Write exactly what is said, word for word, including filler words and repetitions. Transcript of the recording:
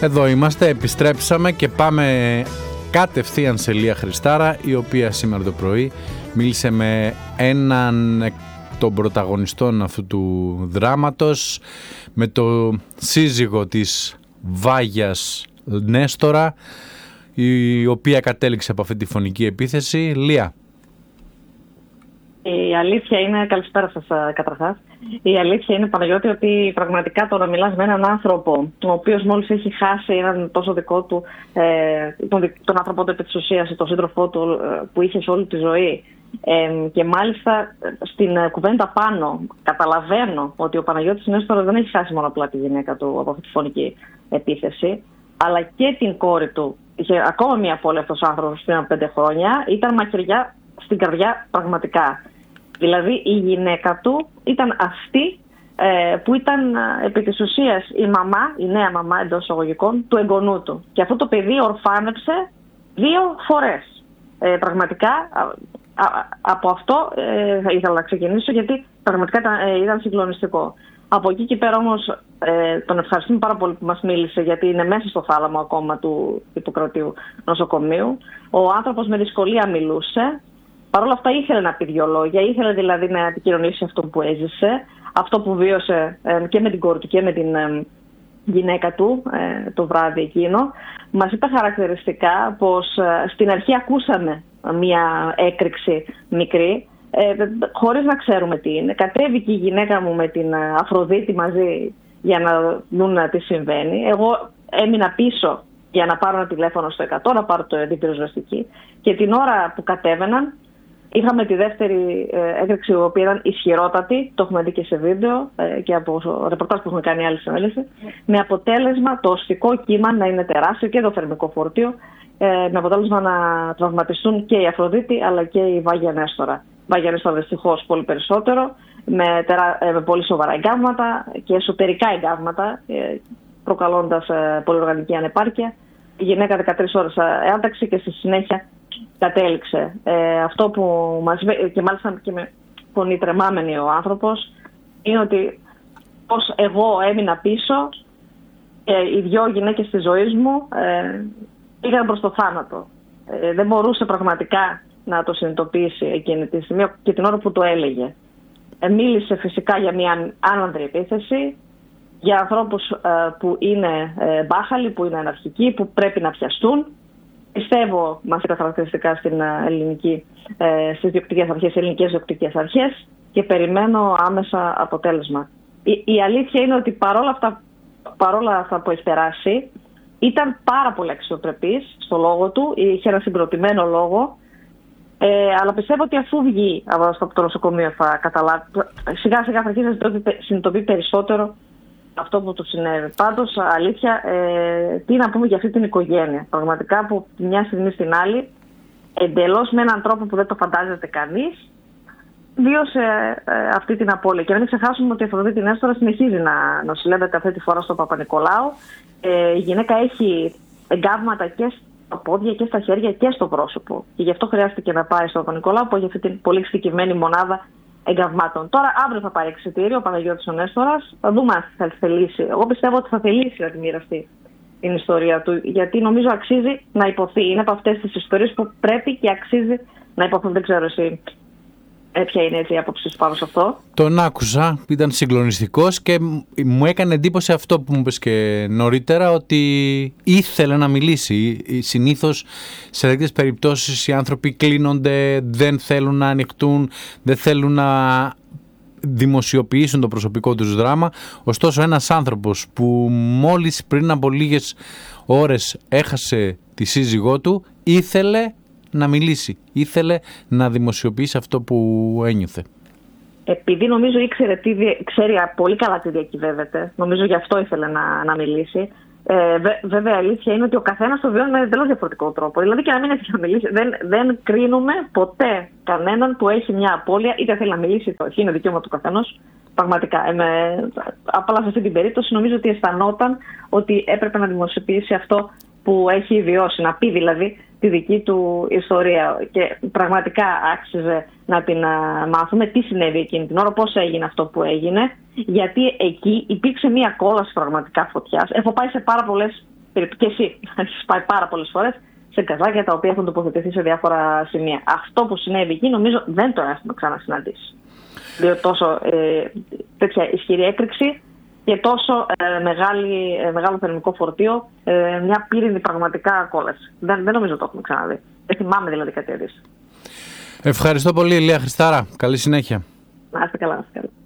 Εδώ είμαστε, επιστρέψαμε και πάμε κατευθείαν σε Λία Χριστάρα, η οποία σήμερα το πρωί μίλησε με έναν των πρωταγωνιστών αυτού του δράματος, με το σύζυγο της Βάγιας Νέστορα, η οποία κατέληξε από αυτή τη φωνική επίθεση. Λία. Η αλήθεια είναι, καλησπέρα σας καταρχάς, η αλήθεια είναι, Παναγιώτη, ότι πραγματικά το να μιλάς με έναν άνθρωπο ο οποίος μόλις έχει χάσει έναν τόσο δικό του, ε, τον, τον άνθρωπο του επί της ουσίας, τον σύντροφό του ε, που είχε σε όλη τη ζωή, ε, και μάλιστα στην κουβέντα πάνω καταλαβαίνω ότι ο Παναγιώτης Νέστορα δεν έχει χάσει μόνο απλά τη γυναίκα του από αυτή τη φωνική επίθεση, αλλά και την κόρη του. Είχε ακόμα μία πόλη αυτός ο άνθρωπος πριν από πέντε χρόνια, ήταν μαχαιριά στην καρδιά πραγματικά. Δηλαδή η γυναίκα του ήταν αυτή ε, που ήταν ε, επί της ουσίας η μαμά, η νέα μαμά εντός εισαγωγικών, του εγγονού του. Και αυτό το παιδί ορφάνεψε δύο φορές. Ε, πραγματικά α, α, από αυτό ε, θα ήθελα να ξεκινήσω, γιατί πραγματικά ήταν, ε, ήταν συγκλονιστικό. Από εκεί και πέρα όμως ε, τον ευχαριστούμε πάρα πολύ που μας μίλησε, γιατί είναι μέσα στο θάλαμο ακόμα του Ιπποκρατίου νοσοκομείου. Ο άνθρωπος με δυσκολία μιλούσε. Παρ' όλα αυτά ήθελε να πει δυο λόγια, ήθελε δηλαδή να επικοινωνήσει αυτό που έζησε, αυτό που βίωσε ε, και με την κόρη του και με την ε, γυναίκα του ε, το βράδυ εκείνο. Μας είπε χαρακτηριστικά πως ε, στην αρχή ακούσαμε μια έκρηξη μικρή, ε, χωρίς να ξέρουμε τι είναι. Κατέβηκε η γυναίκα μου με την Αφροδίτη μαζί για να δουν τι συμβαίνει. Εγώ έμεινα πίσω για να πάρω ένα τηλέφωνο στο εκατό, να πάρω το αντιπυροσβεστική, και την ώρα που κατέβαιναν είχαμε τη δεύτερη ε, έκρηξη, η οποία ήταν ισχυρότατη, το έχουμε δει και σε βίντεο ε, και από ρεπορτάζ που έχουμε κάνει άλλη συνέλευση, με αποτέλεσμα το οστικό κύμα να είναι τεράστιο και το θερμικό φορτίο, ε, με αποτέλεσμα να τραυματιστούν και η Αφροδίτη αλλά και η Βάγια Νέστορα. Βάγια Νέστορα δυστυχώς πολύ περισσότερο, με, τερά, ε, με πολύ σοβαρά εγκάβματα και εσωτερικά εγκάβματα, ε, προκαλώντας ε, πολυοργανική ανεπάρκεια. Η γυναίκα δεκατρείς ώρες ένταξη και στη συνέχεια κατέληξε. Ε, αυτό που μας είπε, και μάλιστα και με φωνή τρεμάμενη ο άνθρωπος, είναι ότι πως εγώ έμεινα πίσω και οι δυο γυναίκες της ζωής μου ε, πήγαν προς το θάνατο. Ε, δεν μπορούσε πραγματικά να το συνειδητοποιήσει εκείνη τη στιγμή και την ώρα που το έλεγε. Ε, μίλησε φυσικά για μια άνανδρη επίθεση, για ανθρώπους ε, που είναι ε, μπάχαλοι, που είναι αναρχικοί, που πρέπει να πιαστούν. Πιστεύω, μας είπε χαρακτηριστικά στην ελληνική, ε, στις διοκτικές αρχές, ελληνικές διοκτικές αρχές, και περιμένω άμεσα αποτέλεσμα. Η, η αλήθεια είναι ότι παρόλα αυτά, παρόλα αυτά που έχει περάσει, ήταν πάρα πολύ αξιοπρεπής στο λόγο του, είχε ένα συγκροτημένο λόγο, ε, αλλά πιστεύω ότι αφού βγει από το νοσοκομείο θα καταλάβει, σιγά σιγά θα αρχίσει να συνειδητοποιεί περισσότερο αυτό που του συνέβη. Πάντως, αλήθεια, ε, τι να πούμε για αυτή την οικογένεια. Πραγματικά, που μια στιγμή στην άλλη, εντελώς με έναν τρόπο που δεν το φαντάζεται κανείς, βίωσε ε, αυτή την απώλεια. Και να μην ξεχάσουμε ότι η Αφροδίτη Νέστορα συνεχίζει να νοσηλεύεται αυτή τη φορά στο Παπα-Νικολάου. Ε, η γυναίκα έχει εγκάβματα και στα πόδια και στα χέρια και στο πρόσωπο. Και γι' αυτό χρειάστηκε να πάει στο Παπα-Νικολάου, που έχει αυτή την πολύ εξειδικευμένη μονάδα εγκαυμάτων. Τώρα, αύριο θα πάρει εξιτήριο ο Παναγιώτης ο Νέστορας. Θα δούμε αν θα θελήσει. Εγώ πιστεύω ότι θα θελήσει να τη μοιραστεί την ιστορία του, γιατί νομίζω αξίζει να υποθεί. Είναι από αυτές τις ιστορίες που πρέπει και αξίζει να υποθούν. Δεν ξέρω εσύ ε, ποια είναι έτσι η άποψη σου πάνω σε αυτό. Τον άκουσα, ήταν συγκλονιστικός και μου έκανε εντύπωση αυτό που μου είπες και νωρίτερα, ότι ήθελε να μιλήσει. Συνήθως σε τέτοιες περιπτώσεις οι άνθρωποι κλείνονται, δεν θέλουν να ανοιχτούν, δεν θέλουν να δημοσιοποιήσουν το προσωπικό τους δράμα. Ωστόσο, ένας άνθρωπος που μόλις πριν από λίγες ώρες έχασε τη σύζυγό του, ήθελε να μιλήσει, ήθελε να δημοσιοποιήσει αυτό που ένιωθε. Επειδή νομίζω ήξερε τι, ξέρει πολύ καλά τι διακυβεύεται, νομίζω γι' αυτό ήθελε να, να μιλήσει. Ε, βε, βέβαια, η αλήθεια είναι ότι ο καθένας το βιώνει με εντελώς διαφορετικό τρόπο. Δηλαδή, και να μην έχει να μιλήσει, δεν, δεν κρίνουμε ποτέ κανέναν που έχει μια απώλεια, είτε θέλει να μιλήσει είτε όχι. Είναι δικαίωμα του καθενός. Πραγματικά. Ε, με, απλά σε αυτή την περίπτωση νομίζω ότι αισθανόταν ότι έπρεπε να δημοσιοποιήσει αυτό που έχει βιώσει, να πει δηλαδή τη δική του ιστορία, και πραγματικά άξιζε να την α, μάθουμε τι συνέβη εκείνη την ώρα, πώς έγινε αυτό που έγινε, γιατί εκεί υπήρξε μια κόλαση πραγματικά φωτιάς. Έχω πάει σε πάρα πολλές και εσύ έχεις πάει πάρα πολλές φορές σε καζάκια τα οποία έχουν τοποθετηθεί σε διάφορα σημεία. Αυτό που συνέβη εκεί νομίζω δεν το έχουμε ξανασυναντήσει. Διότι τόσο ε, τέτοια ισχυρή έκρηξη και τόσο ε, μεγάλη, ε, μεγάλο θερμικό φορτίο, ε, μια πύρινη πραγματικά κόλαση. Δεν, δεν νομίζω το έχουμε ξαναδεί. Δεν θυμάμαι δηλαδή κάτι αντίστοιχο. Ευχαριστώ πολύ, Ηλία Χριστάρα. Καλή συνέχεια. Να είστε καλά, να είστε καλά.